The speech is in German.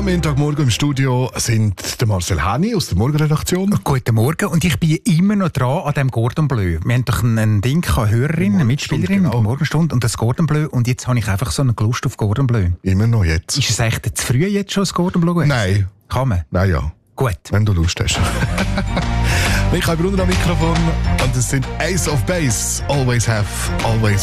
Am Montagmorgen im Studio sind der Marcel Häni aus der Morgenredaktion. Guten Morgen, und ich bin immer noch dran an dem Cordon Bleu. Wir haben doch ein Ding gehabt, Hörerin, eine Mitspielerin, genau. die Morgenstunde und das Cordon Bleu, und jetzt habe ich einfach so eine Lust auf Cordon Bleu. Immer noch jetzt. Ist es echt zu früh jetzt schon, das Cordon Bleu? Nein. Kann man? Naja. Gut. Wenn du Lust hast. Ich habe Bruder am Mikrofon und es sind Ace of Base. Always have, always